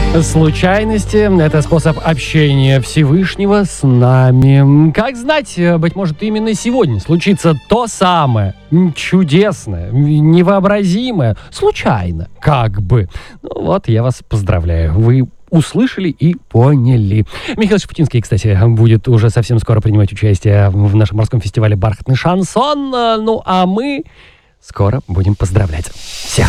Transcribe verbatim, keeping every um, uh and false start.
Случайности — это способ общения Всевышнего с нами. Как знать, быть может, именно сегодня случится то самое чудесное, невообразимое, случайно, как бы. Ну вот, я вас поздравляю. Вы услышали и поняли. Михаил Шафутинский, кстати, будет уже совсем скоро принимать участие в нашем морском фестивале «Бархатный шансон». Ну, а мы скоро будем поздравлять всех.